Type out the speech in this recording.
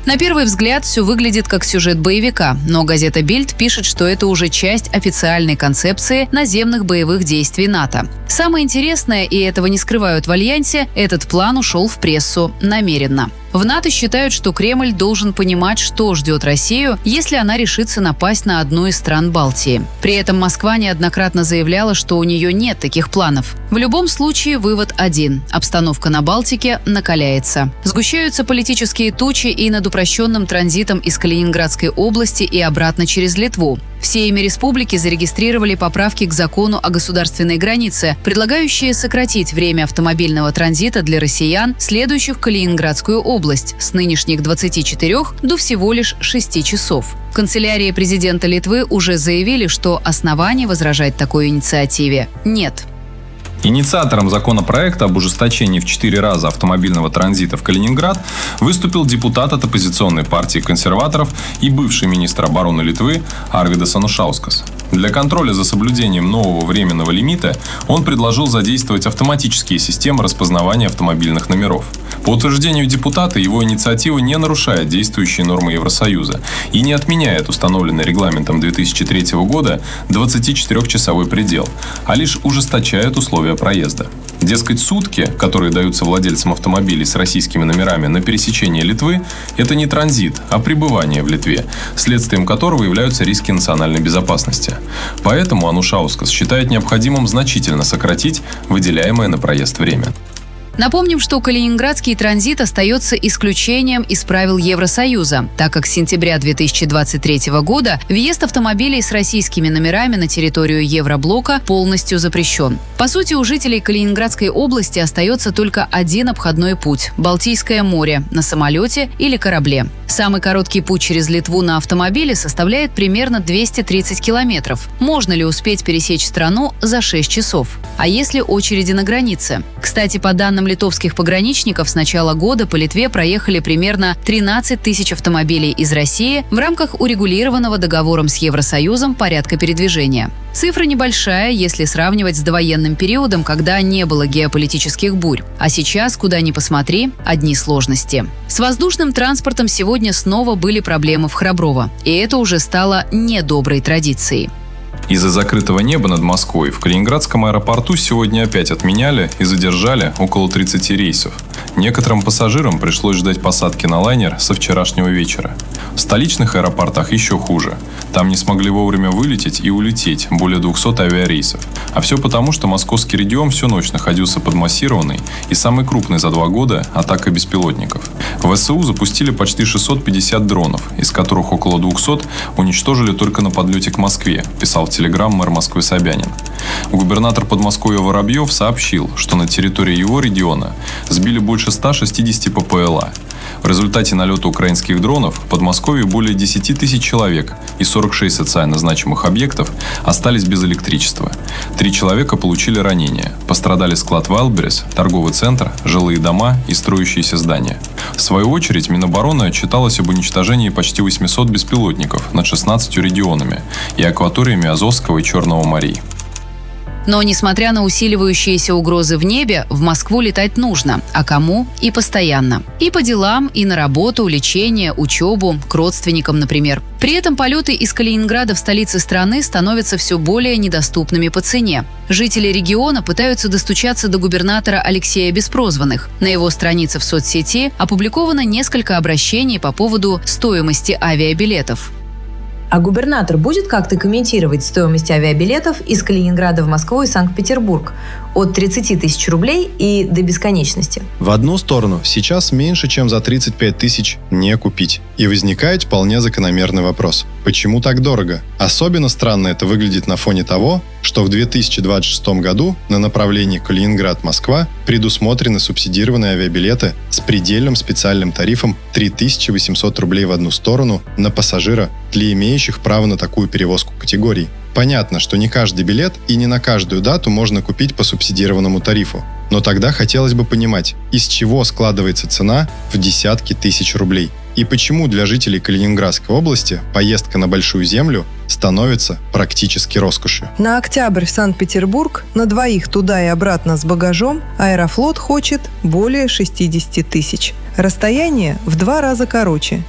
На первый взгляд все выглядит как сюжет боевика, но газета «Бильд» пишет, что это уже часть официальной концепции наземных боевых действий НАТО. Самое интересное, и этого не скрывают в Альянсе, этот план ушел в прессу намеренно. В НАТО считают, что Кремль должен понимать, что ждет Россию, если она решится напасть на одну из стран Балтии. При этом Москва неоднократно заявляла, что у нее нет таких планов. В любом случае, вывод один. Обстановка на Балтике накаляется. Сгущаются политические тучи и над упрощенным транзитом из Калининградской области и обратно через Литву. В Сейме Республики зарегистрировали поправки к закону о государственной границе, предлагающие сократить время автомобильного транзита для россиян, следующих в Калининградскую область, с нынешних 24 до всего лишь 6 часов. В канцелярии президента Литвы уже заявили, что оснований возражать такой инициативе нет. Инициатором законопроекта об ужесточении в 4 раза автомобильного транзита в Калининград выступил депутат от оппозиционной партии консерваторов и бывший министр обороны Литвы Арвидас Анушаускас. Для контроля за соблюдением нового временного лимита он предложил задействовать автоматические системы распознавания автомобильных номеров. По утверждению депутата, его инициатива не нарушает действующие нормы Евросоюза и не отменяет установленный регламентом 2003 года 24-часовой предел, а лишь ужесточает условия проезда. Дескать, сутки, которые даются владельцам автомобилей с российскими номерами на пересечение Литвы, это не транзит, а пребывание в Литве, следствием которого являются риски национальной безопасности. Поэтому Анушаускас считает необходимым значительно сократить выделяемое на проезд время. Напомним, что калининградский транзит остается исключением из правил Евросоюза, так как с сентября 2023 года въезд автомобилей с российскими номерами на территорию Евроблока полностью запрещен. По сути, у жителей Калининградской области остается только один обходной путь – Балтийское море на самолете или корабле. Самый короткий путь через Литву на автомобиле составляет примерно 230 километров. Можно ли успеть пересечь страну за 6 часов? А если очереди на границе? Кстати, по данным литовских пограничников, с начала года по Литве проехали примерно 13 тысяч автомобилей из России в рамках урегулированного договором с Евросоюзом порядка передвижения. Цифра небольшая, если сравнивать с довоенным периодом, когда не было геополитических бурь. А сейчас, куда ни посмотри, одни сложности. С воздушным транспортом сегодня снова были проблемы в Храброво, и это уже стало недоброй традицией. Из-за закрытого неба над Москвой в Калининградском аэропорту сегодня опять отменяли и задержали около 30 рейсов. Некоторым пассажирам пришлось ждать посадки на лайнер со вчерашнего вечера. В столичных аэропортах еще хуже. Там не смогли вовремя вылететь и улететь более 200 авиарейсов. А все потому, что московский регион всю ночь находился под массированной и самой крупной за 2 года атакой беспилотников. В ВСУ запустили почти 650 дронов, из которых около 200 уничтожили только на подлете к Москве, писал в Телеграм мэр Москвы Собянин. Губернатор Подмосковья Воробьев сообщил, что на территории его региона сбили больше 160 ППЛА. В результате налета украинских дронов в Подмосковье более 10 тысяч человек и 46 социально значимых объектов остались без электричества. 3 человека получили ранения. Пострадали склад Wildberries, торговый центр, жилые дома и строящиеся здания. В свою очередь, Минобороны отчиталось об уничтожении почти 800 беспилотников над 16 регионами и акваториями Азовского и Черного морей. Но, несмотря на усиливающиеся угрозы в небе, в Москву летать нужно. А кому? И постоянно. И по делам, и на работу, лечение, учебу, к родственникам, например. При этом полеты из Калининграда в столице страны становятся все более недоступными по цене. Жители региона пытаются достучаться до губернатора Алексея Беспрозванных. На его странице в соцсети опубликовано несколько обращений по поводу стоимости авиабилетов. А губернатор будет как-то комментировать стоимость авиабилетов из Калининграда в Москву и Санкт-Петербург от 30 тысяч рублей и до бесконечности? В одну сторону сейчас меньше, чем за 35 тысяч не купить. И возникает вполне закономерный вопрос. Почему так дорого? Особенно странно это выглядит на фоне того, что в 2026 году на направлении Калининград-Москва предусмотрены субсидированные авиабилеты с предельным специальным тарифом 3800 рублей в одну сторону на пассажира для имеющих право на такую перевозку категорий. Понятно, что не каждый билет и не на каждую дату можно купить по субсидированному тарифу. Но тогда хотелось бы понимать, из чего складывается цена в десятки тысяч рублей. И почему для жителей Калининградской области поездка на Большую Землю становится практически роскошью. На октябрь в Санкт-Петербург на двоих туда и обратно с багажом Аэрофлот хочет более 60 тысяч. Расстояние в 2 раза короче